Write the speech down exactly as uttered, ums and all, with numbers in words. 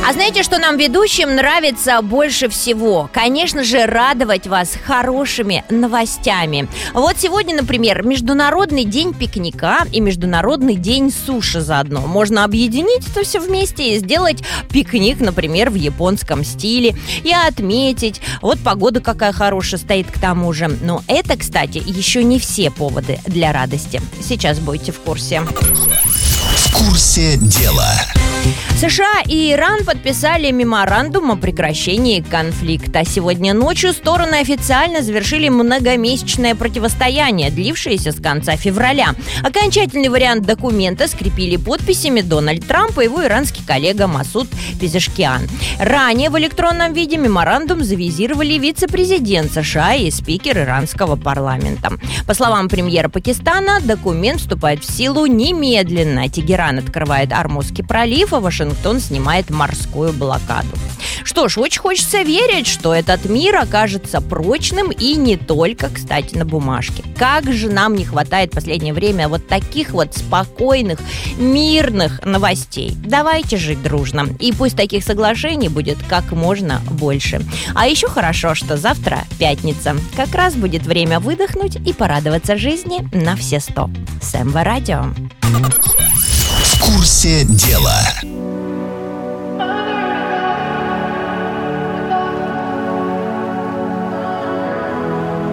А знаете, что нам, ведущим, нравится больше всего? Конечно же, радовать вас хорошими новостями. Вот сегодня, например, Международный день пикника и Международный день суши заодно. Можно объединить это все вместе и сделать пикник, например, в японском стиле, и отметить. Вот погода какая хорошая стоит к тому же. Но это, кстати, еще не все поводы для радости. Сейчас будете в курсе. В курсе дела. США и Иран подписали меморандум о прекращении конфликта. Сегодня ночью стороны официально завершили многомесячное противостояние, длившееся с конца февраля. Окончательный вариант документа скрепили подписями Дональд Трамп и его иранский коллега Масуд Пезешкиан. Ранее в электронном виде меморандум завизировали вице-президент США и спикер иранского парламента. По словам премьера Пакистана, документ вступает в силу немедленно. Тегеран открывает Ормузский пролив, а Вашингтон снимает морскую блокаду. Что ж, очень хочется верить, что этот мир окажется прочным и не только, кстати, на бумажке. Как же нам не хватает в последнее время вот таких вот спокойных, мирных новостей. Давайте жить дружно. И пусть таких соглашений будет как можно больше. А еще хорошо, что завтра пятница. Как раз будет время выдохнуть и порадоваться жизни на все сто. С МВ Радио. В курсе дела.